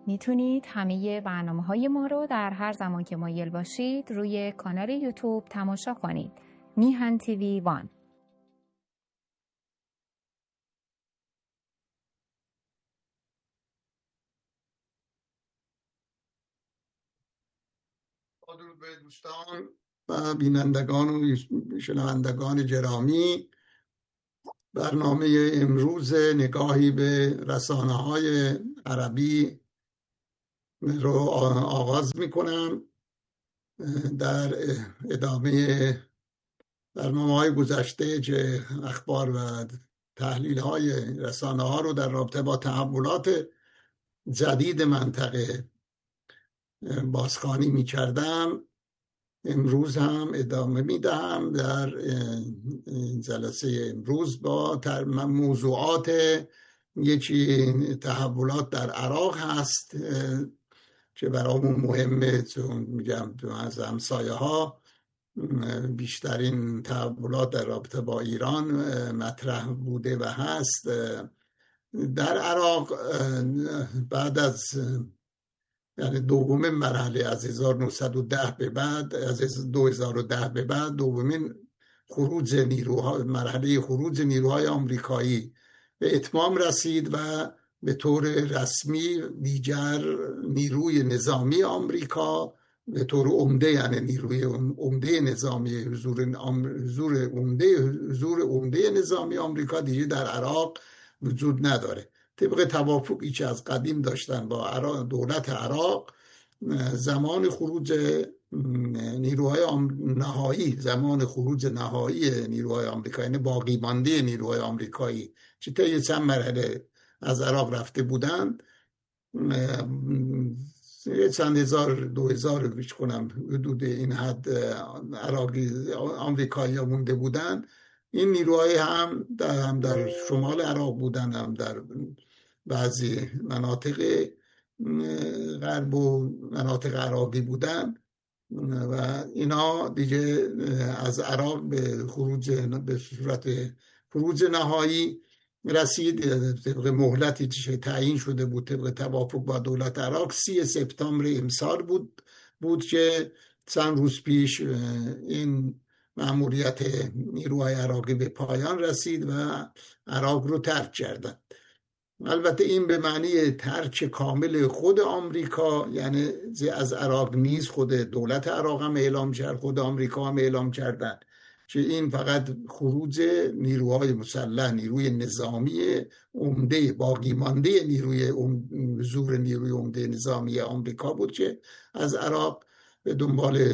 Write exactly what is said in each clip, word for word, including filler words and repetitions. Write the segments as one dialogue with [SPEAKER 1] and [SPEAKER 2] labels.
[SPEAKER 1] میتونید همه برنامه‌های ما رو در هر زمان که مایل باشید روی کانال یوتیوب تماشا کنید. میهن تیوی وان.
[SPEAKER 2] درود به دوستان و بینندگان و شنوندگان گرامی. برنامه امروز نگاهی به رسانه‌های عربی رو آغاز می‌کنم. در ادامه برنامه‌های گذشته که اخبار و تحلیل‌های رسانه‌ها رو در رابطه با تحولات جدید منطقه بازخوانی می‌کردم، امروز هم ادامه میدهم در جلسه امروز با موضوعات یکی تحولات در عراق هست که برامون مهمه، چون میگم از همسایه ها بیشترین تحولات در رابطه با ایران مطرح بوده و هست. در عراق بعد از یعنی دومین مرحله از هزار و نهصد و ده به بعد، از دو هزار و ده به بعد، دومین خروج نیروها مرحله خروج نیروهای آمریکایی به اتمام رسید و به طور رسمی دیگر نیروی نظامی آمریکا به طور عمده، یعنی نیروی عمده نظامی حضور حضور عمده حضور عمده نظامی آمریکا دیگه در عراق وجود نداره. طبق توافقی که از قدیم داشتن با دولت عراق، زمان خروج نیروهای نهایی زمان خروج نهایی نیروهای آمریکایی، یعنی باقی مانده نیروهای آمریکایی که طی چند مرحله از عراق رفته بودند، چند هزار دو هزار بیش کنم حدود این حد عراقی آمریکایی ها مونده بودند. این نیروهای هم در, هم در شمال عراق بودن، هم در بعضی مناطق غرب و مناطق عراقی بودن و اینا دیگه از عراق به خروج به صورت خروج نهایی رسید. طبق مهلتی که تعیین شده بود طبق توافق با دولت عراق سی سپتامبر امسال بود بود که چند روز پیش این مأموریت نیروهای عراقی به پایان رسید و عراق رو ترک کردند. البته این به معنی ترک کامل خود آمریکا، یعنی از عراق نیز خود دولت عراق هم اعلام کرد، خود آمریکا هم اعلام کردن که این فقط خروج نیروهای مسلح، نیروی نظامی عمده باقی مانده نیروی حضور نیروی عمده نظامی آمریکا بود که از عراق به دنبال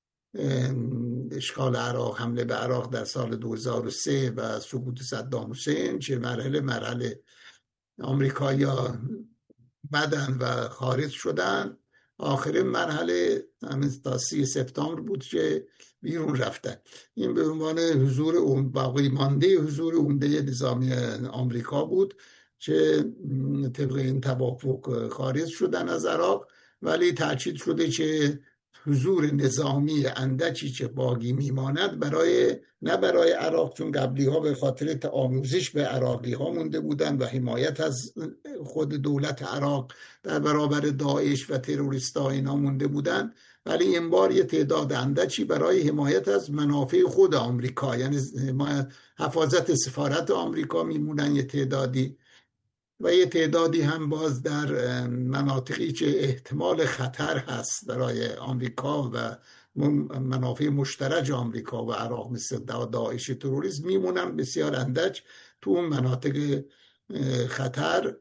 [SPEAKER 2] اشغال عراق، حمله به عراق در سال دو هزار و سه و سقوط صدام حسین، که مرحله مرحله آمریکایی‌ها بدن و خارج شدن. آخرین مرحله همین تا سی سپتامبر بود که بیرون رفتن. این به عنوان حضور باقی مانده حضور عمده نظامی آمریکا بود که طبق این توافق خارج شدن از عراق، ولی تاکید شده که حضور نظامی اندکی که باقی میماند برای نه برای عراق، چون قبلی ها به خاطر آموزش به عراقی ها مونده بودن و حمایت از خود دولت عراق در برابر داعش و تروریست ها اینا مونده بودن، ولی این بار یه تعداد اندکی برای حمایت از منافع خود آمریکا، یعنی حفاظت سفارت آمریکا میمونن یه تعدادی، و یه تعدادی هم باز در مناطقی که احتمال خطر هست برای آمریکا و منافع مشترک آمریکا و عراق مثل داعش تروریسم میمونن بسیار اندک تو اون مناطق خطر،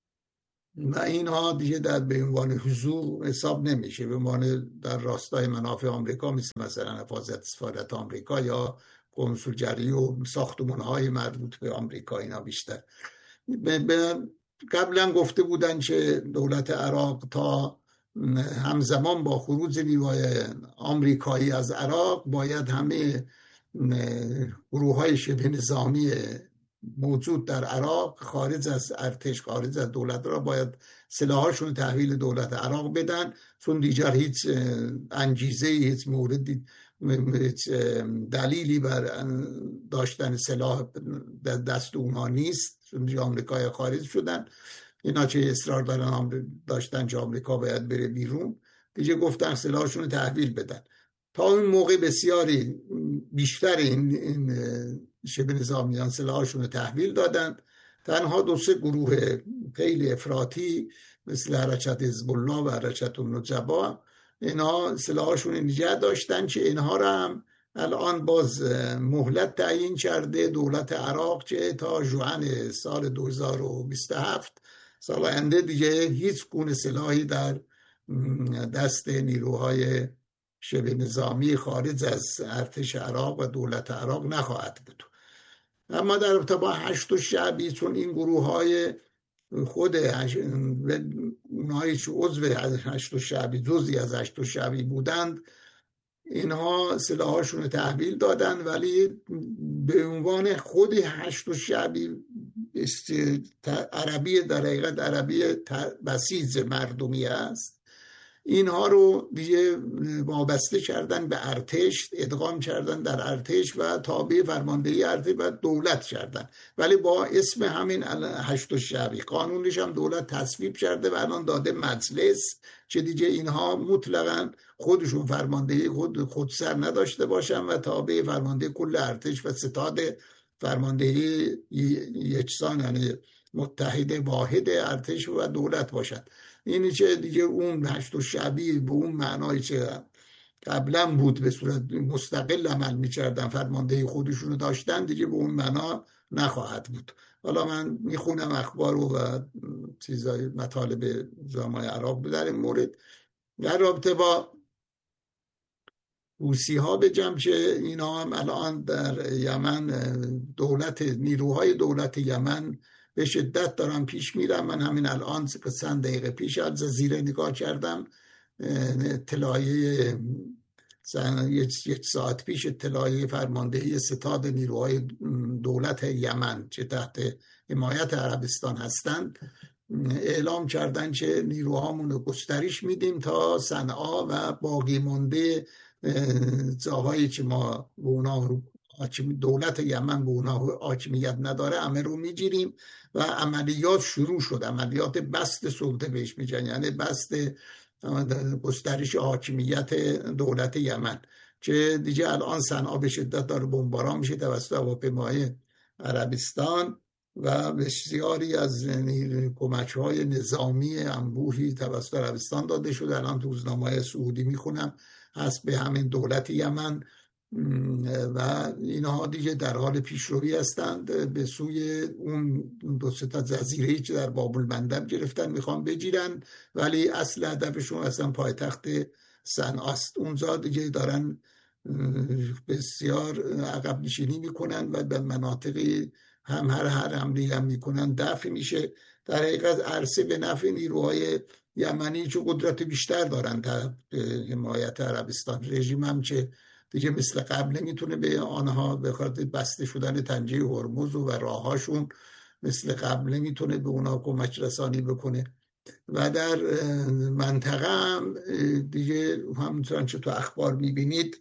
[SPEAKER 2] و اینها دیگه در به عنوان حضور حساب نمیشه، به عنوان در راستای منافع آمریکا، مثل مثلا حفاظت سفارت آمریکا یا کنسولگری و ساختمان‌های مربوط به آمریکا. اینا بیشتر قبلا گفته بودن که دولت عراق تا همزمان با خروج نیروهای آمریکایی از عراق باید همه گروه‌های شبه نظامی موجود در عراق خارج از ارتش، خارج از دولت را باید سلاحاشون تحویل دولت عراق بدن، چون دیگر هیچ انگیزه، هیچ موردی، دلیلی بر داشتن سلاح دست اونها نیست، چون آمریکایی خارج شدن. اینا چه اصرار دارن داشتن که آمریکا باید بره بیرون، دیگه گفتن سلاحشون رو تحویل بدن. تا اون موقع بسیاری بیشتر این, این شبه نظامیان سلاحشون رو تحویل دادن. تنها دو سه گروه خیلی افراطی مثل حرکت حزب الله و حرکت النجبا اینها سلاحشون نگه داشتن که اینها را هم الان باز مهلت تعیین کرده دولت عراق که تا ژوئن سال دو هزار و بیست و هفت سال آینده دیگه هیچ گونه سلاحی در دست نیروهای شبه نظامی خارج از ارتش عراق و دولت عراق نخواهد بود. اما در رابطه با هشت شعبی، چون این گروه های خود اونهایی که عضو هشت شعبی جزئی از هشت شعبی بودند، اینها سلاحاشون رو تحویل دادن، ولی به عنوان خود هشت شعبی عربی در حقیقت عربی بسیج مردمی است، اینها رو دیگه وابسته کردن به ارتش، ادغام کردن در ارتش و تابع فرماندهی ارتش و دولت کردن، ولی با اسم همین هشت شعبی. قانونش هم دولت تصویب کرده و الان داده مجلس که دیگه اینها مطلقاً خودشون فرماندهی خود خودسر نداشته باشن و تابع فرماندهی کل ارتش و ستاد فرماندهی یکسان، یعنی متحد واحد ارتش و دولت باشد. اینی که دیگه اون هشت شعبی به اون معنایی که قبلا بود به صورت مستقل عمل می‌کردن، فرماندهی خودشونو داشتن، دیگه به اون معنا نخواهد بود. حالا من میخونم اخبار و چیزای مطالب جامعه عراق در این مورد. در رابطه با حوثی ها بگم که اینا هم الان در یمن دولت نیروهای دولت یمن به شدت دارن پیش میرن. من همین الان چند دقیقه پیش از الجزیره نگاه کردم، اطلاعیه یک ساعت پیش اطلاعیه فرماندهی ستاد نیروهای دولت یمن که تحت حمایت عربستان هستند اعلام کردن که نیروهامون رو گسترش میدیم تا صنعا و باقی مونده جاهایی که ما به اونا دولت یمن به اونا حاکمیت نداره همه رو میگیریم و عملیات شروع شد. عملیات بسط سلطه بهش میگن، یعنی بسط گسترش حاکمیت دولت یمن که دیگه الان صنعا به شدت داره بمباران میشه توسط هواپیماهای عربستان و بسیاری از کمک‌های نظامی انبوهی توسط عربستان داده شده. الان تو روزنامه‌های سعودی میخونم هست به همین دولت یمن و اینها دیگه در حال پیشروی هستند به سوی اون دو سه تا جزیره‌ای که در باب المندب گرفتن، میخوان بگیرن، ولی اصل هدفشون اصلا پایتخت صنعاست. اونجا دیگه دارن بسیار عقب نشینی میکنن و به مناطقی هم هر هر حمله هم میکنن دفع میشه. در حقیقت عرصه به نفع نیروهای یمنی که قدرت بیشتر دارن تحت حمایت عربستان. رژیم هم که دیگه مثل قبل نمیتونه به آنها به خاطر بسته شدن تنجه هرمز و راهاشون مثل قبل نمیتونه به اونها کمک رسانی بکنه و در منطقه هم دیگه همونطور که تو اخبار میبینید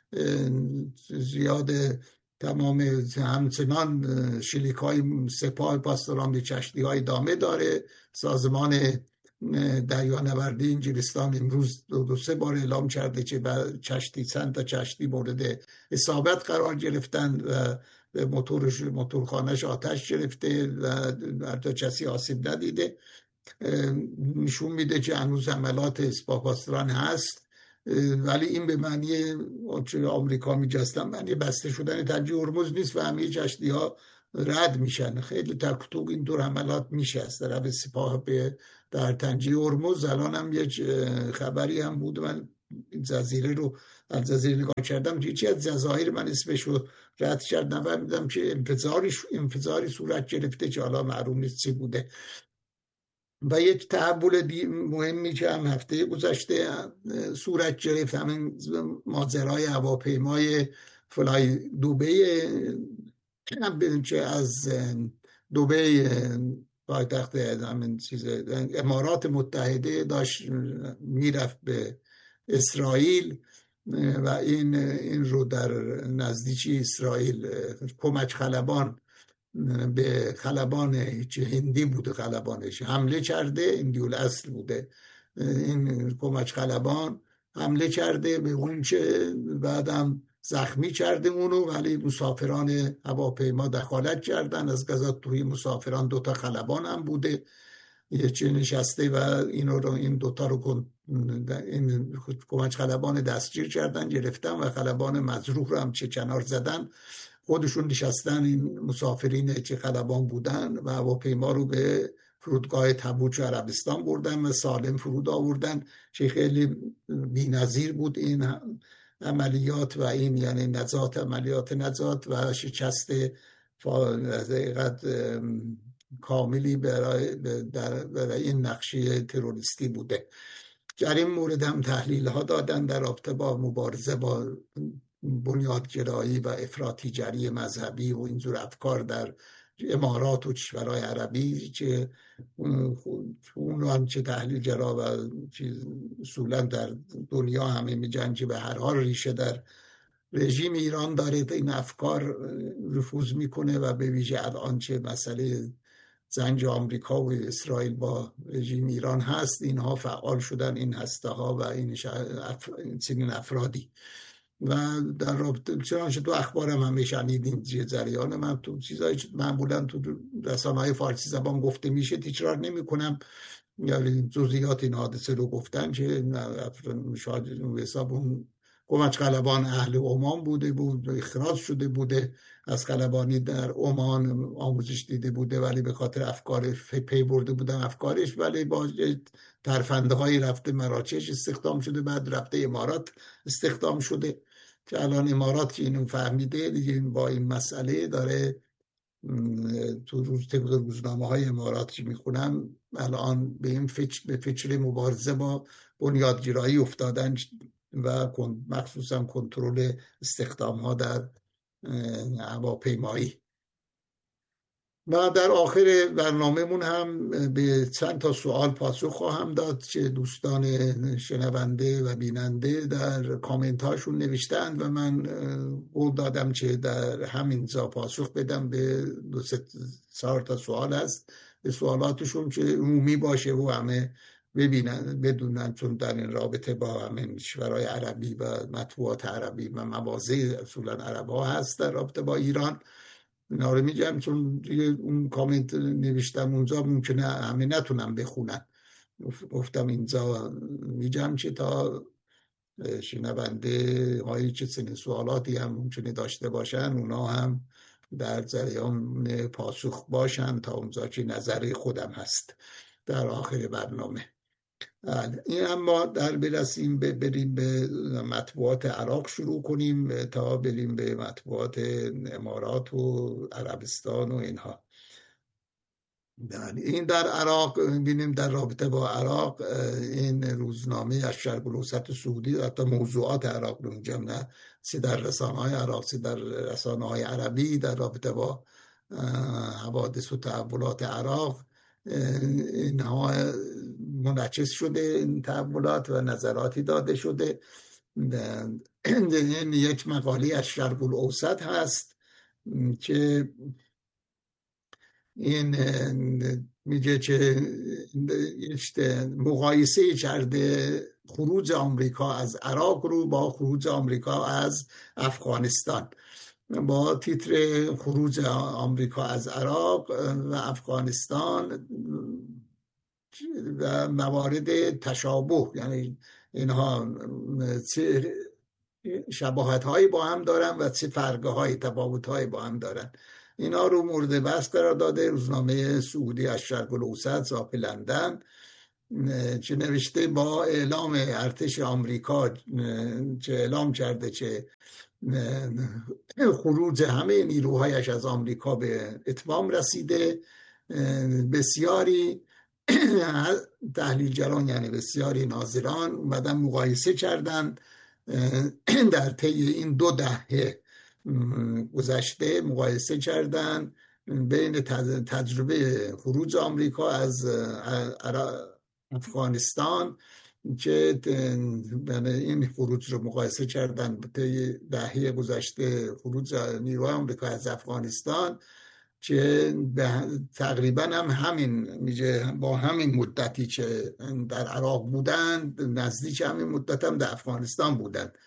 [SPEAKER 2] زیاد تمام همچنان شلیک های سپاه پاسداران به کشتی های ادامه داره. سازمان دریانوردی انگلستان امروز دو, دو سه بار اعلام کرده که کشتی چند تا کشتی مورد اصابت قرار گرفتن و به موتورش موتورخانه‌اش آتش گرفته و حتی کسی آسیب ندیده. نشون میده که هنوز حملات سپاه پاسداران هست، ولی این به معنی آمریکا میجستن معنی بسته شدن تنجه هرمز نیست و همه کشتی ها رد میشن. خیلی تک توک این دور حملات میشه از طرف سپاه به در تنجه هرمز. الان هم یک خبری هم بود، من جزیره رو از جزیره نگاه کردم، یکی از جزایر من اسمش رو رد کردم و میدم که انفجاری انفجاری صورت گرفته که حالا معلوم نیست چی بوده. و یک تحول مهمی که هم هفته گذشته صورت گرفت همین ماجرای هواپیمای فلای دبی که از دبی پایتخت همین چیز امارات متحده داشت میرفت به اسرائیل و این این رو در نزدیکی اسرائیل کمک خلبان به خلبان چه هندی بوده، خلبانش حمله کرده، هندیول اصل بوده این کمک خلبان، حمله کرده به اون چه بعدم زخمی کرده اونو، ولی مسافران هواپیما دخالت کردن. از قضا توی مسافران دوتا خلبان هم بوده یه چه نشسته و اینو رو این دوتا رو این کمک خلبان دستگیر کردن، گرفتن و خلبان مجروح رو هم چه کنار زدن، خودشون نشستن این مسافرین چه خلبان بودن و هواپیما رو به فرودگاه تبوک عربستان بردن و سالم فرود آوردن. چه خیلی بی‌نظیر بود این عملیات و این یعنی نجات، عملیات نجات و شکست کاملی برای, برای این نقشه تروریستی بوده. در این مورد هم تحلیل ها دادن در رابطه با مبارزه با بنیادگرایی و افراطیگری مذهبی و اینجور افکار در امارات و کشورهای عربی که اون هم چه تحلیلگرا و اصولا در دنیا همه میگن که به هر حال ریشه در رژیم ایران داره، این افکار رفوز میکنه و به ویژه الان چه مسئله زنج آمریکا و اسرائیل با رژیم ایران هست، اینها فعال شدن این هسته ها و این چنین افرادی. و در رابطه چنانچه تو اخبارم همه شنیدین جریان من تو چیزایی معمولا تو رسانه‌های فارسی زبان گفته میشه تکرار نمی کنم، یعنی جزئیات این حادثه رو گفتن که شاید حساب اون کمک خلبان اهل عمان بوده بود، اخراج شده بوده از خلبانی در عمان، آموزش دیده بوده ولی به خاطر افکار پی برده بودن افکارش، ولی با ترفنده های رفته مراکش استخدام شده، بعد رفته امارات استخدام شده که الان امارات که اینو فهمیده دیگه با این مسئله داره تو روز طبق روزنامه های امارات که میخونم الان به این فکر به فکر مبارزه با بنیادگرایی افتادن و مخصوصا کنترل استخدام ها در هواپیمایی. و در آخر برنامه‌مون هم به چند تا سوال پاسخ خواهم داد که دوستان شنونده و بیننده در کامنت هاشون نوشتند و من قول دادم که در همین جا پاسخ بدم به دو سه چهار تا سوال هست به سوالاتشون که عمومی باشه و همه ببینن بدونن، چون در این رابطه با همین کشورهای عربی و مطبوعات عربی و مواضع اصولا عرب ها هست در رابطه با ایران. اینا رو میگم چون اون کامنت نوشتم اونجا ممکنه همه نتونم بخونن، گفتم اینجا میگم که تا شنونده هایی که سن سوالاتی هم ممکنه داشته باشن اونا هم در جریان پاسخ باشن تا اونجا که نظر خودم هست در آخر برنامه. این اما در برسیم بریم به مطبوعات عراق شروع کنیم تا بریم به مطبوعات امارات و عربستان و اینها. این در عراق بینیم در رابطه با عراق این روزنامه از شرق الاوسط سعودی حتی موضوعات عراق رو میگم، نه چه در رسانه‌های عراق چه در رسانه‌های عربی در رابطه با حوادث و تحولات عراق اینها منعکس شده، این تحولات و نظراتی داده شده. این یک مقاله از شرق الاوسط هست که این میگه که مقایسه کرده خروج آمریکا از عراق رو با خروج آمریکا از افغانستان، با تیتر خروج آمریکا از عراق و افغانستان و موارد تشابه، یعنی اینها چه شباهت هایی با هم دارن و چه فرق های تفاوت هایی با هم دارن. اینا رو مورد بحث قرار داده روزنامه سعودی از شرق الاوسط ضاف لندن که نوشته با اعلام ارتش آمریکا که اعلام کرده که خروج همه نیروهایش از آمریکا به اتمام رسیده، بسیاری تحلیلگران یعنی بسیاری ناظران اومدن مقایسه کردن در طی این دو دهه گذشته، مقایسه کردن بین تجربه خروج آمریکا از افغانستان که این خروج رو مقایسه کردن طی دهه گذشته خروج نیروهای آمریکا از افغانستان که تقریبا هم همین میگه با همین مدتی که در عراق بودند نزدیک همین مدت هم در افغانستان بودند،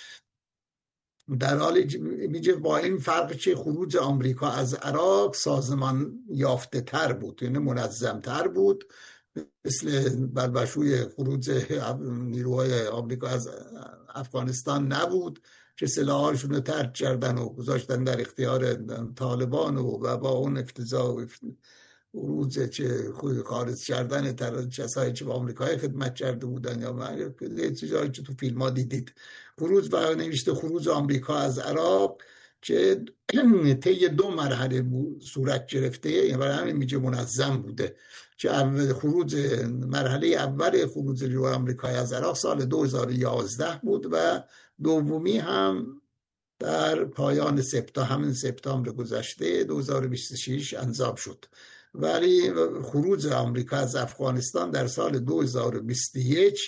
[SPEAKER 2] در حالی میگه با این فرق که خروج آمریکا از عراق سازمان یافته تر بود، یعنی منظم تر بود، مثل بلبشوی خروج نیروهای آمریکا از افغانستان نبود که سلاحاشون رو ترک کردن و گذاشتن در اختیار طالبان و با اون افتضاح و خروج که خارج کردن کسایی که با آمریکای خدمت کرده بودن یا چیزایی که تو فیلم ها دیدید. خروج و نوشته خروج آمریکا از عراق که طی دو مرحله صورت گرفته، یعنی برای همین میگه منظم بوده، که خروج مرحله اول خروج نیروهای آمریکایی از عراق سال دو هزار و یازده بود و دومی هم در پایان سپتامبر، همین سپتامبر گذشته دو هزار و بیست و شش انجام شد. ولی خروج آمریکا از افغانستان در سال دو هزار و بیست و یک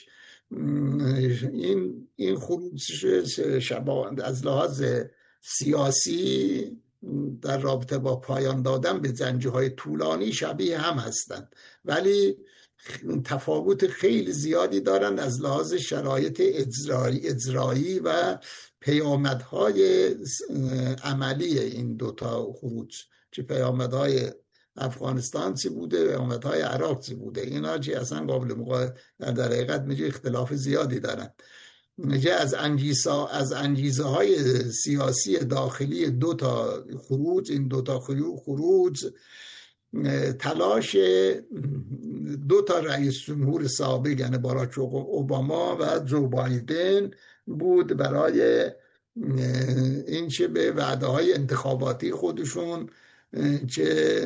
[SPEAKER 2] این این خروج از لحاظ سیاسی در رابطه با پایان دادن به زنجیرهای طولانی شبیه هم هستند، ولی تفاوت خیلی زیادی دارند از لحاظ شرایط اجرایی, اجرایی و پیامدهای عملی این دوتا خروج، چه پیامدهای افغانستان چی بوده، پیامدهای عراق چی بوده. اینا چی اصلا قابل مقایسه در حقیقت میگه اختلاف زیادی دارند. میگه از انگیزه از انگیزه های سیاسی داخلی دو تا خروج، این دو تا خروج تلاش دو تا رئیس جمهور سابق یعنی باراک اوباما و جو بایدن بود برای این که به وعده های انتخاباتی خودشون که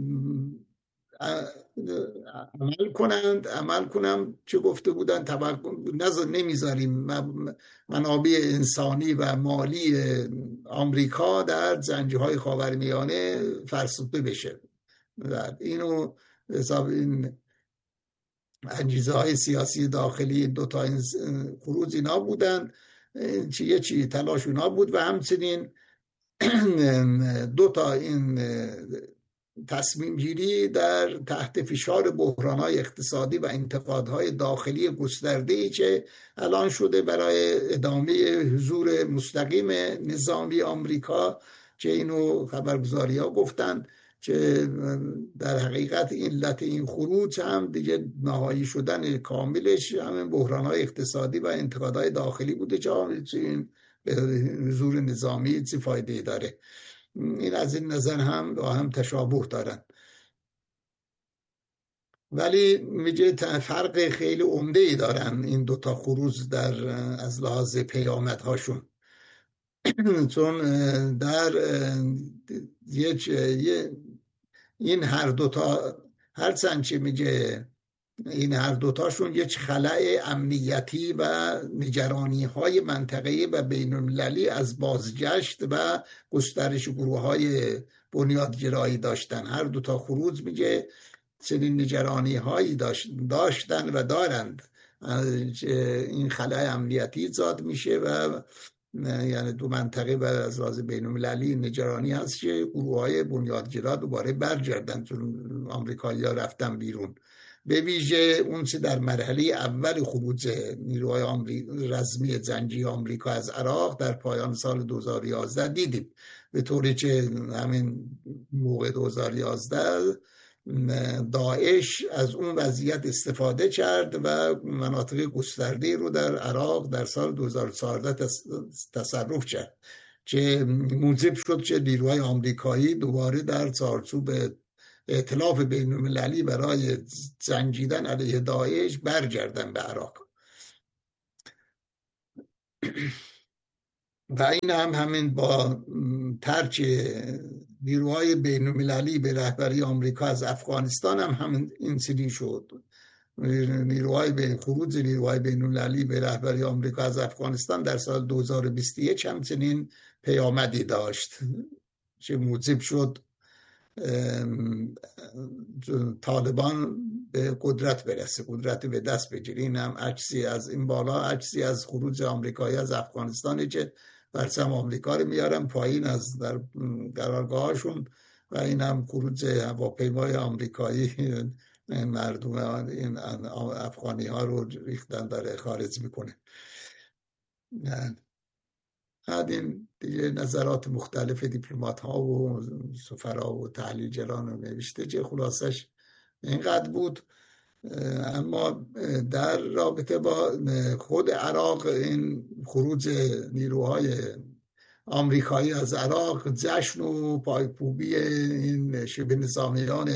[SPEAKER 2] عمل کنند عمل کنند چه گفته بودن، نظر نمیذاریم منابع انسانی و مالی آمریکا در زنجیرهای خاورمیانه فرسوده بشه. اینو حساب این انگیزه های سیاسی داخلی دو تا این خروج اینا بودن، چیه چی تلاش اونا بود و همچنین دو تا این تصمیم گیری در تحت فشار بحران‌های اقتصادی و انتقادهای داخلی گسترده‌ای که الان شده برای ادامه حضور مستقیم نظامی آمریکا، که اینو خبرگزاری‌ها گفتن که در حقیقت علت این خروج هم دیگه نهایی شدن کاملش همین بحران‌های اقتصادی و انتقادهای داخلی بوده که این به حضور نظامی چه فایده داره. این از این نظر هم با هم تشابه دارن، ولی میگه فرق خیلی عمده‌ای دارن این دوتا خروج در از لحاظ پیامدهاشون. چون در یک این هر دوتا هرچند که میگه این هر دوتاشون یک خلأ امنیتی و نگرانی های منطقه‌ای و بین المللی از بازگشت و گسترش گروه های بنیادگرایی داشتن. هر دوتا خروج میگه چنین نگرانی هایی داشتن و دارند، این خلأ امنیتی ایجاد میشه و یعنی دو منطقه و از لحاظ بین المللی نگرانی هست که گروه های بنیادگرا دوباره برگردن، چون آمریکایی‌ها رفتن بیرون. به ویژه اون چه در مرحله اول خروج نیروهای آمریکا رزمی جنگی آمریکا از عراق در پایان سال دو هزار و یازده دیدیم، به طوری که همین موقع دو هزار و یازده داعش از اون وضعیت استفاده کرد و مناطق گسترده رو در عراق در سال دو هزار و چهارده تصرف کرد که موجب شد که نیروهای آمریکایی دوباره در چارچوب ائتلاف بین المللی برای جنگیدن علیه داعش برگردن به عراق. و این هم همین با ترک نیروهای بین المللی به رهبری آمریکا از افغانستان هم همین این سری شد. نیروهای به خروج نیروهای بین المللی به رهبری آمریکا از افغانستان در سال دو هزار و بیست و یک همچنین پیامدی داشت که موجب شد طالبان به قدرت برسه، قدرت به دست بگیره. این هم عکسی از این بالا، عکسی از خروج آمریکایی از افغانستانی که پرچم آمریکا رو میارن پایین از در قرارگاهاشون و این هم خروج هواپیمای آمریکایی مردم این افغانی ها رو ریختن داره خارج میکنه. این دیگه نظرات مختلف دیپلمات ها و سفرا و تحلیلگران رو نوشته چه خلاصش اینقدر بود. اما در رابطه با خود عراق این خروج نیروهای آمریکایی از عراق جشن و پایکوبی این شبه نظامیان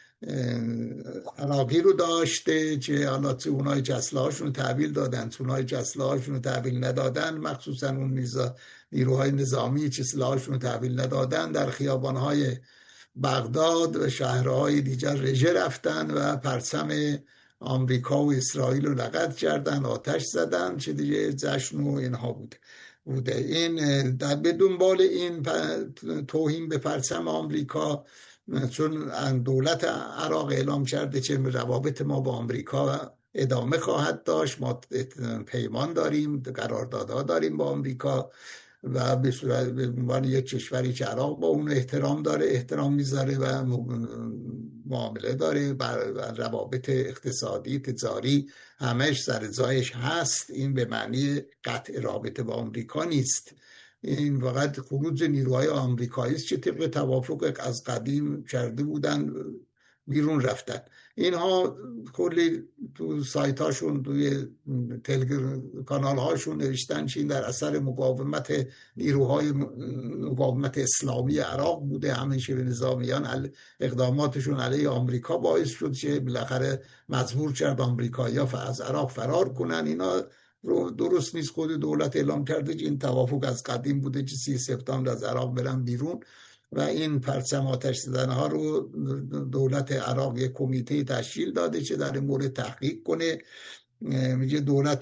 [SPEAKER 2] عراقی رو داشته که حالا چه اونای که اسلحه‌هاشون رو تحویل دادن چه اونای که اسلحه‌هاشون رو تحویل ندادن، مخصوصا اون نیروهای نظامی که اسلحه‌هاشون رو تحویل ندادن در خیابان‌های بغداد و شهرهای دیگر رژه رفتن و پرچم آمریکا و اسرائیل رو لغت کردن، آتش زدن، چه دیگه جشن و اینها بوده بوده این در به دنبال این توهین به پرچم آمریکا، چون دولت عراق اعلام کرده که روابط ما با آمریکا ادامه خواهد داشت، ما پیمان داریم، قراردادها داریم با آمریکا و به صورت به عنوان یک کشوری که عراق با اون احترام داره، احترام میذاره و معامله داره و روابط اقتصادی تجاری همش سر جایش هست. این به معنی قطع رابطه با آمریکا نیست، این فقط خروج نیروهای آمریکایی است که طبق توافق از قدیم کرده بودن بیرون رفتن. اینها کلی تو سایت هاشون توی تلگرام کانال هاشون نوشتن که این در اثر مقاومت نیروهای مقاومت اسلامی عراق بوده، همین شبه نظامیان اقداماتشون علیه آمریکا باعث شد که بالاخره مجبور کرد آمریکایی‌ها از عراق فرار کنن. اینا رو درست نیست. خود دولت اعلام کرده که این توافق از قدیم بوده که سی سپتامبر از عراق برن بیرون و این پرچم آتش زدن ها رو دولت عراق یک کمیته تشکیل داده که در این مورد تحقیق کنه. میگه دولت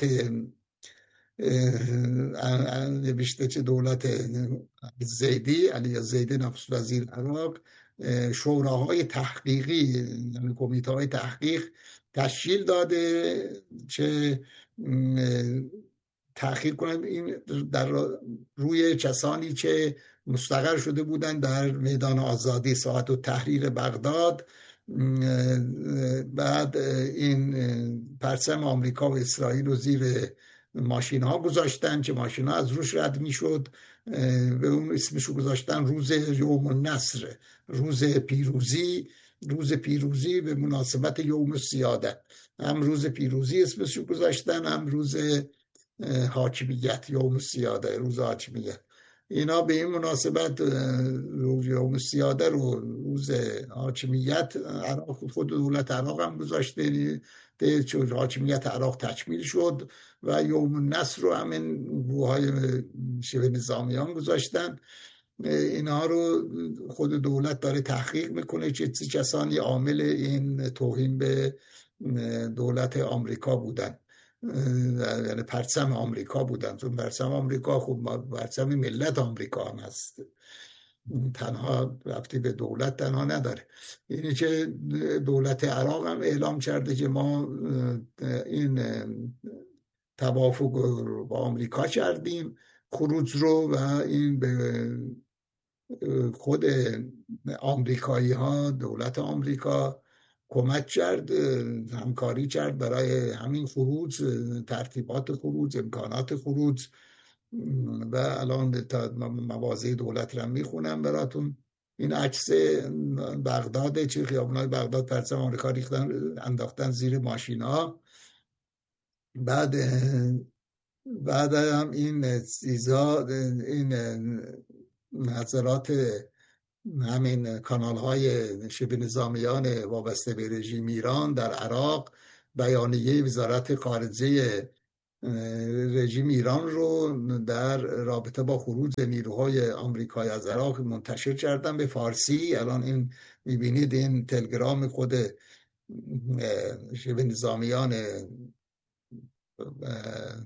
[SPEAKER 2] نوشته که دولت زیدی علی زیدی نخست وزیر عراق شوراهای تحقیقی یعنی کمیته های تحقیق تشکیل داده که تحقیق کنند این در روی کسانی که مستقر شده بودند در میدان آزادی ساعت و تحریر بغداد. بعد این پرچم آمریکا و اسرائیل رو زیر ماشین ها گذاشتن که ماشین ها از روش رد می شد، به اون اسمشو گذاشتن روز یوم النصر، روز پیروزی. روز پیروزی به مناسبت یوم السیاده، هم روز پیروزی اسمشو گذاشتن هم روز حاکمیت، یوم السیاده روز حاکمیت. اینا به این مناسبت روز یوم السیاده رو روز حاکمیت عراق، خود دولت عراق هم گذاشته چون حاکمیت عراق تکمیل شد و یوم النصر رو همین گروه‌های شبه نظامیان گذاشتن. اینها رو خود دولت داره تحقیق میکنه که چه کسانی عامل این توهین به دولت آمریکا بودن، یعنی پرچم آمریکا بودن، چون پرچم آمریکا خب پرچم ملت آمریکا هم هست، تنها ربطی به دولت تنها نداره. اینی که دولت عراق هم اعلام کرده که ما این توافق رو با آمریکا کردیم، خروج رو، و این به خود آمریکایی ها، دولت آمریکا کمک کرد، همکاری کرد برای همین خروج، ترتیبات خروج، امکانات خروج. و الان تا مواضع دولت را میخونم براتون. این عکس بغداد، چه خیابونای بغداد پرچم آمریکا ریختن انداختن زیر ماشینا. بعد بعد هم این چیزا، این نظرات همین کانال های شبه نظامیان وابسته به رژیم ایران در عراق، بیانیه وزارت خارجه رژیم ایران رو در رابطه با خروج نیروهای آمریکایی از عراق منتشر کردن به فارسی. الان این میبینید این تلگرام خود شبه نظامیان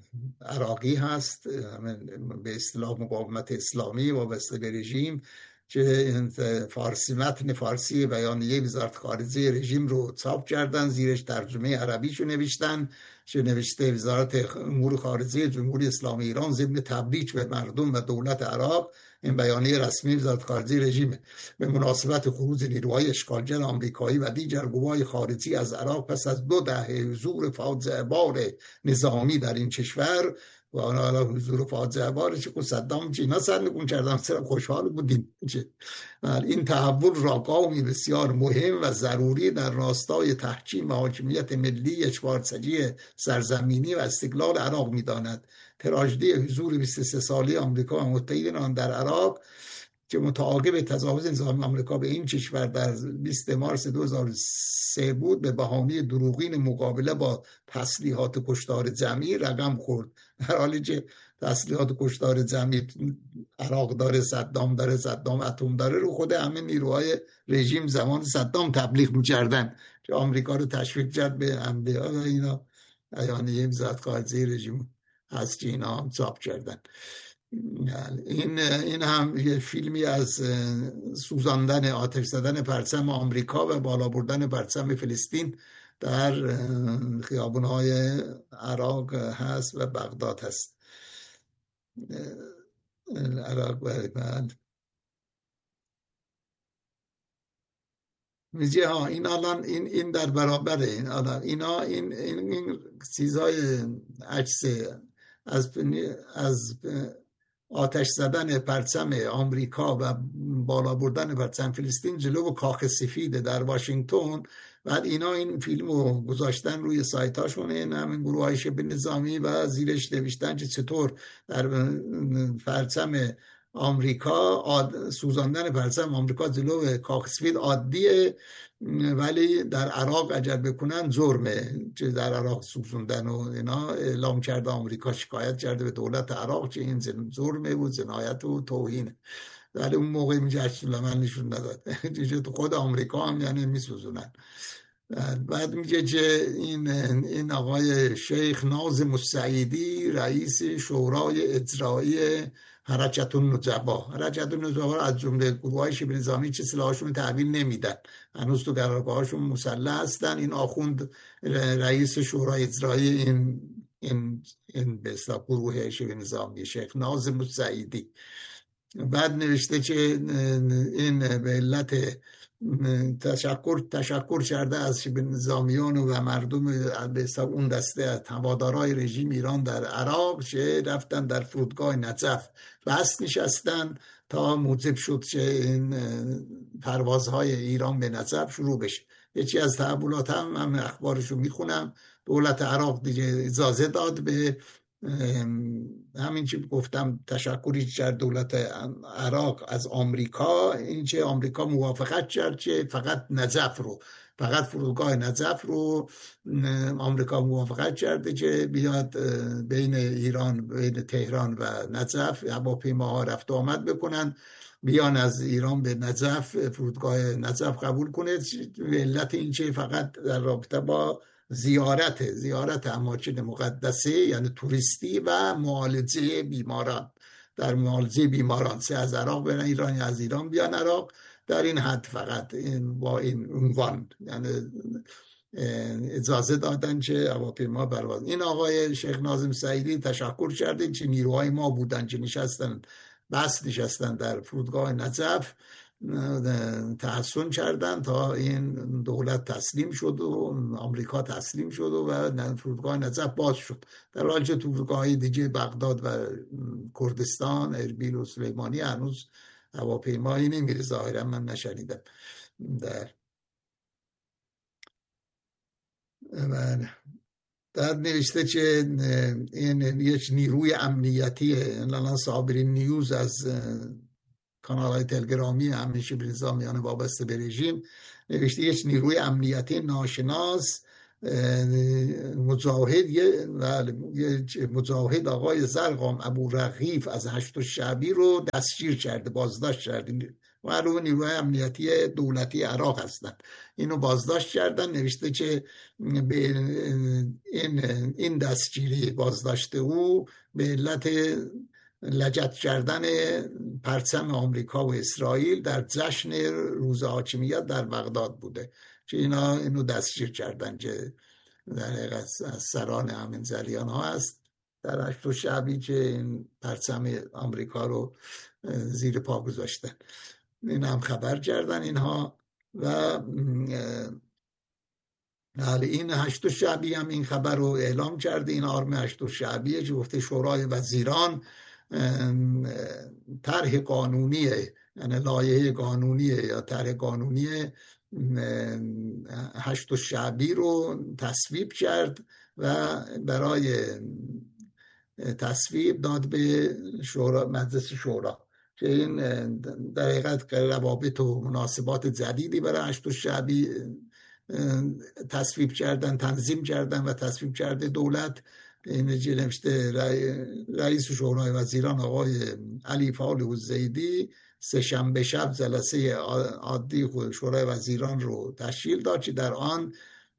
[SPEAKER 2] عراقی هست، به اصطلاح مقاومت اسلامی وابسته به رژیم، که فارسی متن فارسی بیانیه وزارت خارجه رژیم رو چاپ کردن، زیرش ترجمه عربیشو نوشتن که نوشته وزارت امور خارجه جمهوری اسلامی ایران ضمن تبریک به مردم و دولت عراق. این بیانیه رسمی وزارت خارجه رژیم به مناسبت خروج نیروهای اشغالگر آمریکایی و دیگر قوای خارجی از عراق پس از دو دهه حضور فاجعه بار نظامی در این کشور و آن حالا حضور فاجعه بار چه که صدام چینا سرنگون کردن، سر خوشحال بودیم. این تحول را قومی بسیار مهم و ضروری در راستای تحکیم حاکمیت ملی چهارسدی سرزمینی و استقلال عراق می‌داند. تراژدی حضور بیست و سه ساله آمریکا و متحدین آن در عراق که متعاقب تجاوز نظام آمریکا به این کشور در بیست مارس دو هزار و سه بود، به بهانه دروغین مقابله با تسلیحات کشتار جمعی رقم خورد. در حالی که تسلیحات کشتار جمعی عراق داره، صدام داره، صدام اتم داره، رو خود همه نیروهای رژیم زمان صدام تبلیغ می‌کردن که آمریکا رو تشویق کرد به حمله. اینا بیانیه وزارت خارجه رژیم هست که اینا هم چاپ کردن. این این هم یه فیلمی از سوزاندن آتش زدن پرچم آمریکا و بالا بردن پرچم فلسطین در خیابان‌های عراق هست و بغداد هست. عراق و بعد میگه ها این الان این این در برابر این الان اینا این این, این چیزای عکس از از آتش زدن پرچم آمریکا و بالا بردن پرچم فلسطین جلو کاخ سفید در واشنگتن. بعد اینا این فیلمو گذاشتن روی سایتاشون، این همین گروه های شبه نظامی، و زیرش نوشتن که چطور در پرچم آمریکا سوزاندن پرچم آمریکا جلو کاخ سفید عادیه، ولی در عراق اگر بکنن جرمه، که در عراق سوزوندن و اینا. اعلام کرده آمریکا، شکایت کرده به دولت عراق که این جرمه و جنایت و توهینه، ولی اون موقع میگه اصلا نشون نداد. خود آمریکا هم یعنی میسوزونن. بعد میگه که این این آقای شیخ ناظم السعیدی رئیس شورای اجرایی حرکت النجبا، حرکت النجبا از جمله گروه‌های شبه نظامی چه سلاحشون تحویل نمیدن، هنوز تو قرارگاهاشون مسلح هستن. این آخوند رئیس شورای اجرایی این این این به اصطلاح گروه شبه نظامی، شیخ ناظم السعیدی. بعد نوشته که این به علت تشکر تشکر کرده از شبه نظامیان و مردم به اون دسته از هوادارهای رژیم ایران در عراق که رفتن در فرودگاه نجف بس نشستن تا موجب شد که این پروازهای ایران به نجف شروع بشه. یکی از تحولات هم, هم اخبارشو میخونم. دولت عراق دیگه اجازه داد به همین که گفتم تشکری کرد دولت عراق از آمریکا، این که آمریکا موافقت کرد که فقط نجف رو فقط فرودگاه نجف رو آمریکا موافقت کرده که بیاد بین ایران بین تهران و نجف هواپیماها رفت و آمد بکنن، بیان از ایران به نجف فرودگاه نجف قبول کنه. علت این که فقط در رابطه با زیارت زیارت اماکن مقدسه یعنی توریستی و معالجه بیماران، در معالجه بیماران سه از عراق برن ایران یا از ایران بیان عراق، در این حد فقط این با این عنوان یعنی اجازه دادن که هواپیما پرواز. این آقای شیخ ناظم سعیدی تشکر کرده که نیروهای ما بودن که نشستن بس نشستن در فرودگاه نجف، تحسن کردن تا این دولت تسلیم شد و آمریکا تسلیم شد و فرودگاه نجف باز شد، در حالی که فرودگاه دیگه بغداد و کردستان اربیل و سلیمانی هنوز هواپیمایی نمیره. ظاهرا من نشنیدم. در در نوشته که این یک نیروی امنیتی، الان صابرین نیوز از کانال های تلگرامی همیشه به نظامیان وابسته به رژیم نوشته یک نیروی امنیتی ناشناس مجاهد مجاهد آقای زرقام ابو رغیف از هشت شعبی رو دستگیر کرده، بازداشت کرده. معلومه نیروی امنیتی دولتی عراق هستن، اینو بازداشت کردن. نوشته که به این این دستگیری بازداشت او به علت لجد کردن پرچم آمریکا و اسرائیل در جشن روز حاکمیت در بغداد بوده که اینا اینو دستگیر کردن که در حقیقت از سران همین جریان ها هست در هشت شعبی که این پرچم آمریکا رو زیر پا گذاشتن. این هم خبر کردن اینها. و حالا این هشت شعبی هم این خبر رو اعلام کرده. این آرم هشت شعبیه که گفته شورای وزیران طرح قانونیه، یعنی لایحه قانونیه یا طرح قانونی هشت شعبی رو تصویب کرد و برای تصویب داد به شورا، مجلس شورا، که این در حقیقت روابط و مناسبات جدیدی برای هشت شعبی تصویب کردن، تنظیم کردن و تصویب کرده دولت. این نوشته رئیس شورای وزیران آقای علی فال الزیدی سه شنبه شب جلسه عادی شورای وزیران رو تشکیل داد که در آن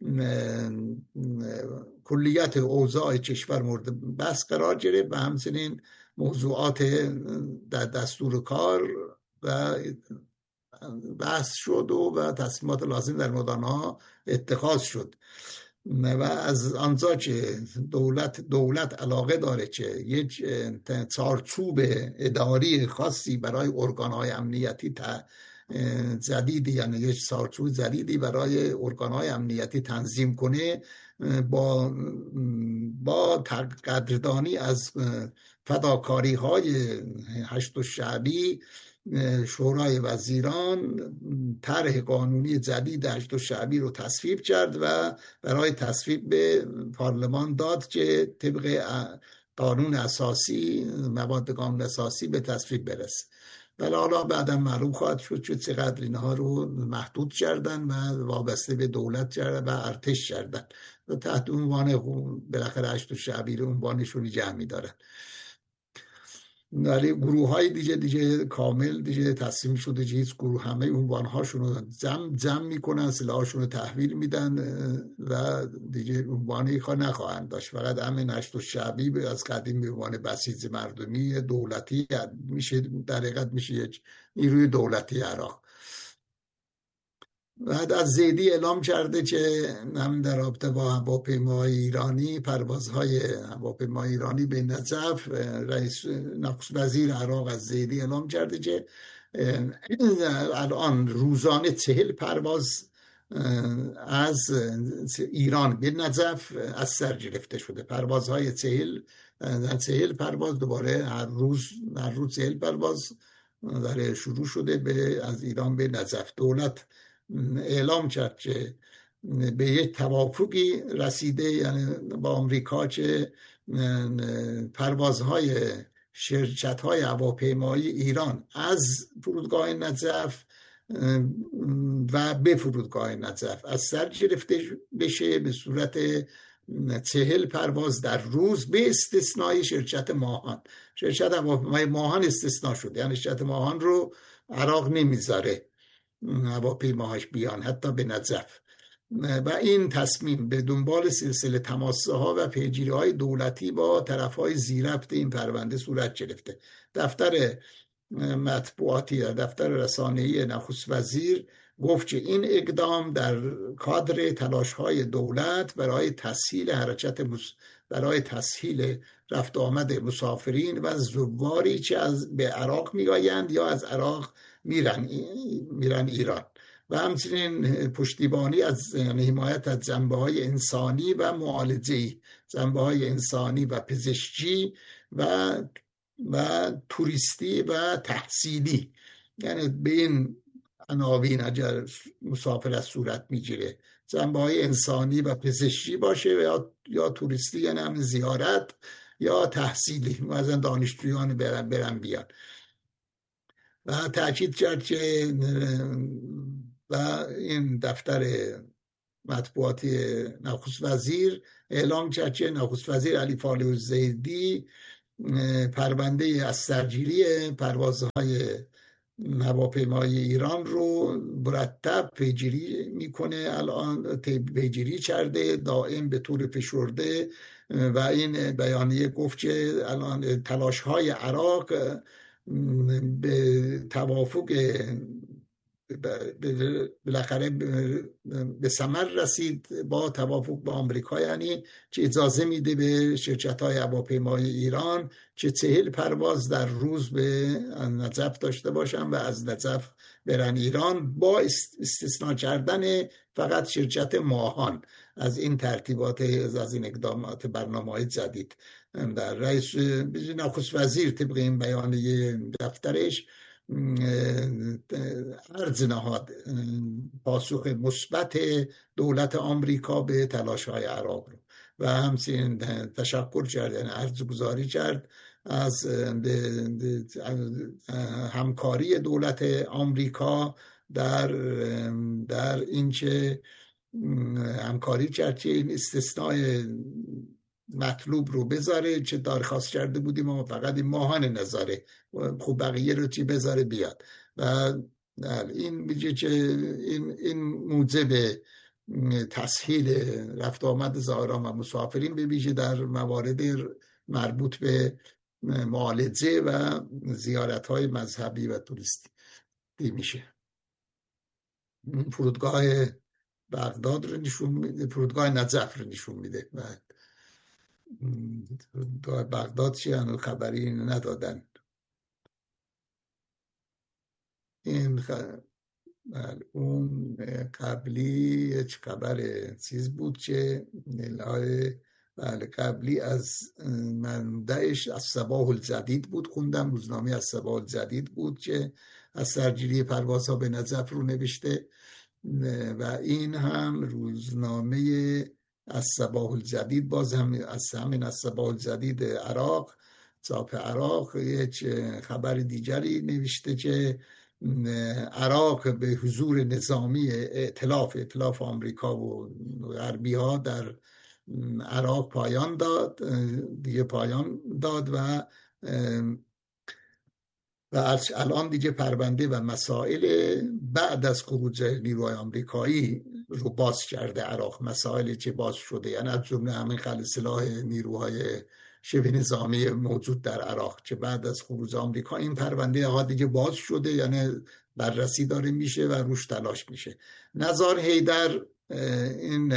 [SPEAKER 2] کلیت اوضاع کشور مورد بحث قرار گرفت و همچنین موضوعات در دستور کار و بحث شد و, و تصمیمات لازم در مورد اتخاذ شد. و از آنجا که دولت دولت علاقه داره که یک چارچوب اداری خاصی برای ارگان‌های امنیتی جدیدی، یعنی یک چارچوب جدیدی برای ارگان‌های امنیتی تنظیم کنه، با با قدردانی از فداکاری‌های هشت شعبی، شورای وزیران طرح قانونی جدید هشت شعبی رو تصویب کرد و برای تصویب به پارلمان داد که طبق قانون اساسی، مواد قانون اساسی به تصویب برسه. ولی حالا بعدم معلوم خواهد شد که چقدر اینها رو محدود کردن و وابسته به دولت کردن و ارتش کردن و تحت عنوان بالاخره هشت شعبی رو عنوانشون جمع می‌دارن. ولی گروه های دیگه دیگه کامل دیگه تصمیم شده که هیچ گروه همه عنوان هاشون رو جمع جمع میکنن، سلاحشون رو تحویل میدن و دیگه عنوانی خواه نخواهند داشت. فقط همین هشت شعبی از قدیم به عنوان بسیج مردمی دولتی میشه، در حقیقت میشه یک نیروی دولتی عراق. بعد از زیدی اعلام کرده که هم در رابطه با هواپیماهای ایرانی، پروازهای هواپیماهای ایرانی به نجف، رئیس نخست وزیر عراق از زیدی اعلام کرده که الان روزانه چهل پرواز از ایران به نجف از سر گرفته شده. پروازهای چهل چهل پرواز دوباره هر روز هر روز چهل پرواز در شروع شده به از ایران به نجف. دولت اعلام کرد که به یک توافقی رسیده، یعنی با آمریکا، که پروازهای شرکت‌های هواپیمایی ایران از فرودگاه نجف و به فرودگاه نجف از سر گرفته بشه به صورت چهل پرواز در روز، به استثنای شرکت ماهان. شرکت هواپیمای ماهان استثناء شد، یعنی شرکت ماهان رو عراق نمیذاره هواپیماهاش بیان حتی به نجف. و این تصمیم به دنبال سلسله تماس‌ها و پیگیری‌های دولتی با طرف‌های ذی‌ربط این پرونده صورت گرفته. دفتر مطبوعاتی و دفتر رسانه‌ای نخست وزیر گفت که این اقدام در کادر تلاش‌های دولت برای تسهیل حرکت مس... برای تسهیل رفت آمد مسافرین و زواری که از به عراق می‌آیند یا از عراق میرن میرن ایران، و همچنین پشتیبانی از، یعنی حمایت از جنبه‌های انسانی و معالجه‌ای، جنبه‌های انسانی و پزشکی و و توریستی و تحصیلی، یعنی به این عناوین اگر مسافرت صورت میگیره، جنبه‌های انسانی و پزشکی باشه یا یا توریستی، یعنی هم زیارت، یا تحصیلی، مثلا دانشجویان برن برن بیان. و تأکید کرد که و این دفتر مطبوعاتی نخست وزیر اعلام کرد که نخست وزیر علی فال الزیدی پرونده از سرگیری پروازهای هواپیمای ایران رو مرتب پیگیری میکنه، الان پیگیری کرده دائم به طور فشرده و این بیانیه گفت که الان تلاش های عراق به توافق بالاخره به ثمر رسید با توافق با آمریکا، یعنی که اجازه میده به شرکت های هواپیمای ایران که چهل پرواز در روز به نجف داشته باشن و از نجف برن ایران، با استثناء کردن فقط شرکت ماهان از این ترتیبات، از این اقدامات برنامه‌های جدید. در رئیس نخست وزیر طبق این بیانیه دفترش عرض نهاد پاسخ مثبت دولت آمریکا به تلاش های عراق رو و همچنین تشکر کرد، یعنی عرض گذاری کرد از همکاری دولت آمریکا در در اینکه همکاری کرد که این استثناء مطلوب رو بذاره که درخواست کرده بودیم اما فقط این ماهان نذاره، خب بقیه رو چی بذاره بیاد. و این میگه که این این موجب تسهیل رفت آمد زائران و مسافرین به ویژه در موارد مربوط به معالجه و زیارت‌های مذهبی و توریستی میشه. فرودگاه بغداد رو نشون میده، فرودگاه نجف رو نشون میده. و بغداد چی هنو خبری ندادن. این خ... اون قبلی چه خبر چیز بود که نلای بله قبلی از منبعش از صباح الجدید بود، خوندم روزنامه از صباح الجدید بود که از سرگیری پروازها به نجف رو نوشته و این هم روزنامه از صباح الجدید، باز هم از همین از صباح الجدید عراق، چاپ عراق، یک خبر دیگری نوشته که عراق به حضور نظامی ائتلاف ائتلاف آمریکا و غربی ها در عراق پایان داد، دیگه پایان داد و و الان دیگه پرونده و مسائل بعد از خروج نیروهای آمریکایی رو باز کرده عراق، مسائلی که باز شده، یعنی از جمله همین خل سلاح نیروهای شبه نظامی موجود در عراق که بعد از خروج آمریکا این پرونده ها دیگه باز شده، یعنی بررسی داره میشه و روش تلاش میشه. نزار حیدر این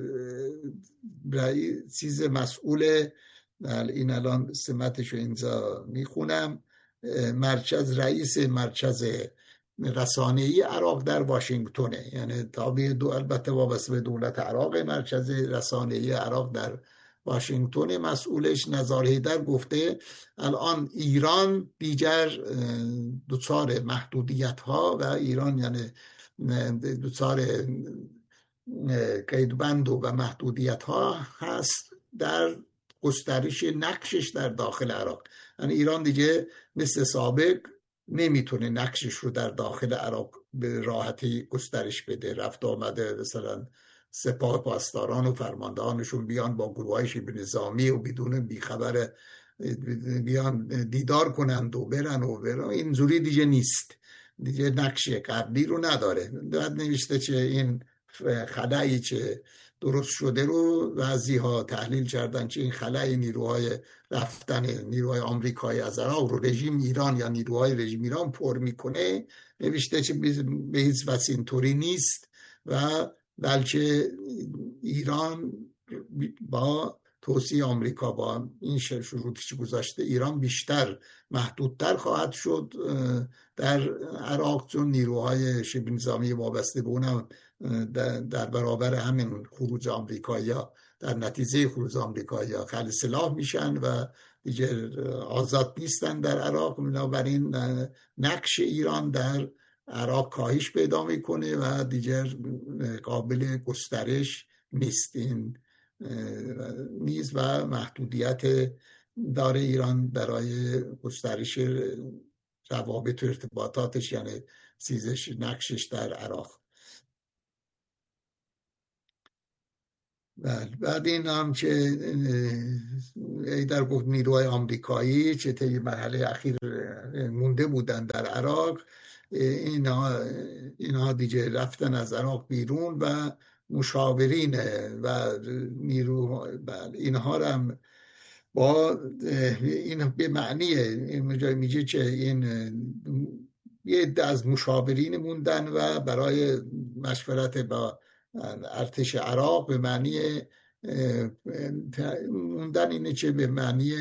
[SPEAKER 2] چیز مسئول، این الان سمتشو اینجا میخونم، مرکز رئیس مرکز رسانه‌ای عراق در واشنگتنه، یعنی تابع دو البته وابسته به دولت عراق، مرکز رسانه‌ای عراق در واشنگتن. مسئولش نزار حیدر گفته الان ایران دیگر دچار محدودیت ها و ایران یعنی دچار قیدبند و محدودیت ها هست در گسترش نقشش در داخل عراق. یعنی ایران دیگه مثل سابق نمیتونه نقشش رو در داخل عراق به راحتی گسترش بده. رفت آمده مثلا سپاه پاسداران و فرماندهانشون بیان با گروهای شبه نظامی و بدون بیخبر بیان دیدار کنند و برن و برن، اینجوری دیگه نیست، دیگه نقش قبلی رو نداره. بعد نوشته که این خلایی که درست شده رو بعضی ها تحلیل کردن که این خلای نیروهای رفتن نیروهای آمریکایی از عراق رو رژیم ایران یا نیروهای رژیم ایران پر میکنه. نوشته که به هیچ وجه اینطوری نیست و بلکه ایران با توصیه آمریکا با این شروطی که گذاشته ایران بیشتر محدودتر خواهد شد در عراق، چون نیروهای شبه نظامی وابسته به اونم در برابر همین خروج آمریکایی‌ها در نتیجه خروج آمریکایی‌ها خل سلاح میشن و دیگه آزاد نیستن در عراق. بنابراین نقش ایران در عراق کاهش پیدا میکنه و دیگر قابل گسترش نیست. این نیز و محدودیت داره ایران برای گسترش روابط و ارتباطاتش، یعنی سیزش نقشش در عراق. بعد این هم که ایدر گفت نیروهای آمریکایی چه طی مرحله اخیر مونده بودن در عراق، اینها اینها دیگه رفتن از عراق بیرون و مشاورین و نیرو اینها هم با این به معنی میگه که این یه عده از مشاورین موندن و برای مشورت با ارتش عراق به معنی موندن اینه که به معنی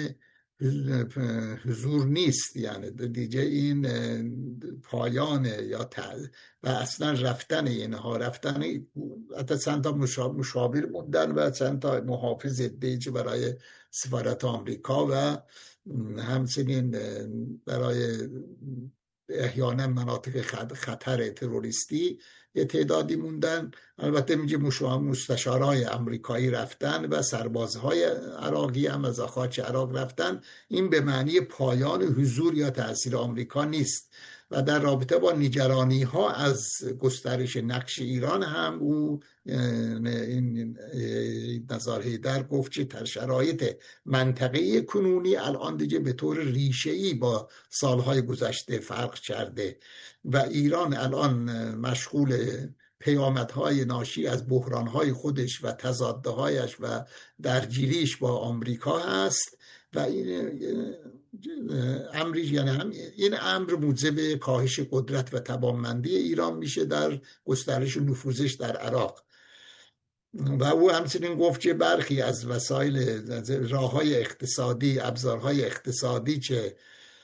[SPEAKER 2] حضور نیست، یعنی دیگه این پایان یا و اصلا رفتن اینها رفتن حتی چند تا مشاور موندن و چند تا محافظ دیگه برای سفارت آمریکا و همچنین برای احیانا مناطق خطر تروریستی یه تعدادی موندن. البته میگه مستشارهای آمریکایی رفتن و سربازهای عراقی هم از خاک عراق رفتن. این به معنی پایان حضور یا تأثیر آمریکا نیست. و در رابطه با نگرانی ها از گسترش نقش ایران هم او این نزار حیدر گفت که در شرایط منطقه کنونی الان دیگه به طور ریشه‌ای با سالهای گذشته فرق کرده و ایران الان مشغول پیامدهای ناشی از بحرانهای خودش و تضادهایش و درگیریش با آمریکا هست و این امری یعنی هم این امر موجب کاهش قدرت و توانمندی ایران میشه در گسترش نفوذش در عراق. و او همچنین گفت که برخی از وسایل راههای اقتصادی ابزارهای اقتصادی که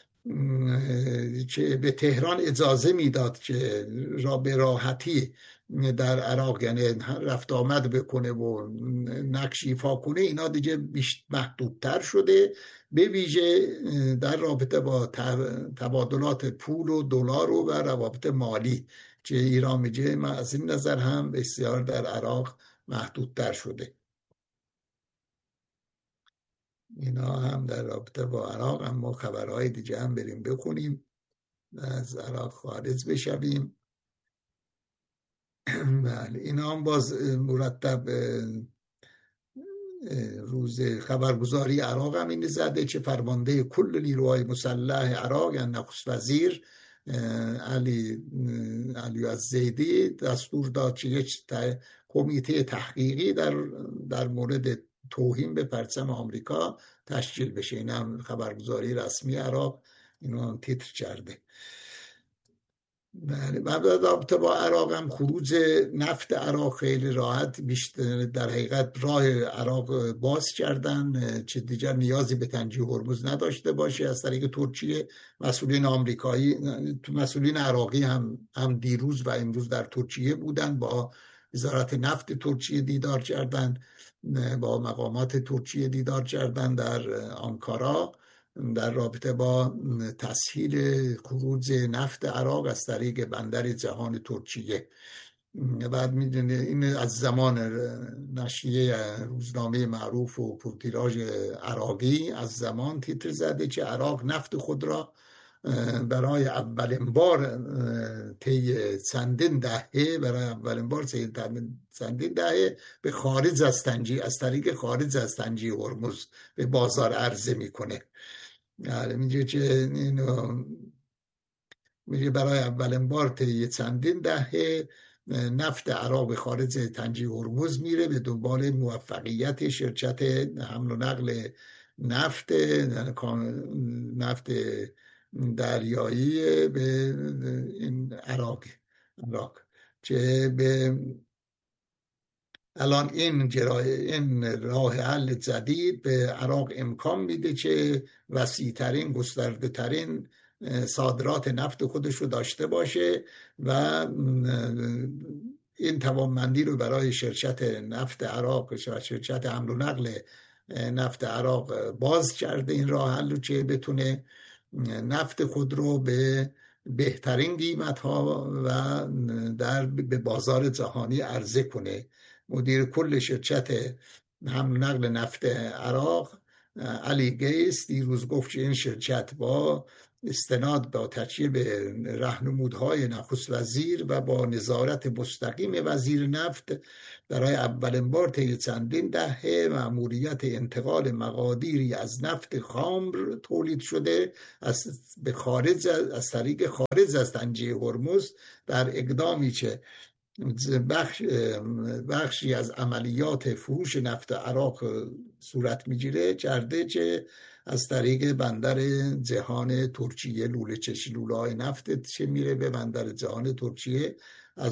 [SPEAKER 2] که به تهران اجازه میداد که را به راحتی در عراق یعنی رفت آمد بکنه و نقش ایفا کنه، اینا دیگه محدودتر شده، به ویژه در رابطه با تبادلات پول و دلار و روابط مالی که ایران میگه از این نظر هم بسیار در عراق محدودتر شده. اینا هم در رابطه با عراق. اما خبرهای دیگه هم بریم بخونیم از عراق خارج بشویم. بله اینا هم باز مرتب روز خبرگزاری عراق هم این زده که فرمانده کل نیروهای مسلح عراق یعنی نخست وزیر علی علی الزیدی دستور داد که یک کمیته تحقیقی در در مورد توهین به پرچم آمریکا تشکیل بشه. این هم خبرگزاری رسمی عراق اینو هم تیتر کرده. بله و در رابطه با عراق هم خروج نفت عراق خیلی راحت بیشتر در حقیقت راه عراق باز کردن که دیگر نیازی به تنجیه هرمز نداشته باشه از طریق ترکیه. مسئولین آمریکایی مسئولین عراقی هم هم دیروز و امروز در ترکیه بودن، با وزارت نفت ترکیه دیدار کردن، با مقامات ترکیه دیدار کردن در آنکارا در رابطه با تسهیل خروج نفت عراق از طریق بندر جهان ترکیه. بعد میدونه این از زمان نشریه روزنامه معروف و پرتیراژ عراقی از زمان تیتر زده که عراق نفت خود را برای اولین بار طی چندین دهه برای اولین بار طی چندین دهه به خارج از تنجیه از طریق خارج از تنجیه هرمز به بازار عرضه میکنه. یعنی میگه که اینو میگه برای اولین بار طی چندین دهه نفت عراق به خارج تنجیه هرمز میره به دنبال موفقیت شرکت حمل و نقل نفت نفت دریایی به این عراق عراق که به الان این جرای این راه حل جدید به عراق امکان میده که وسیع‌ترین گسترده ترین صادرات نفت خودش رو داشته باشه و این توانمندی رو برای شرکت نفت عراق و شرکت حمل و نقل نفت عراق باز کرده. این راه حل رو که بتونه نفت خود رو به بهترین قیمت ها و در به بازار جهانی عرضه کنه. مدیر کل شرکت حمل و نقل نفت عراق علی گیس دیروز گفت که این شرکت با استناد با تکیه به راهنمودهای نخست وزیر و با نظارت مستقیم وزیر نفت برای اولین بار طی چندین دهه مأموریت انتقال مقادیری از نفت خام تولید شده از به خارج از طریق خارج از تنگه هرمز در اقدامی که بخش بخشی از عملیات فروش نفت عراق صورت میگیره کرده که از طریق بندر جهان ترکیه لوله چشی لوله های نفت چه میره به بندر جهان ترکیه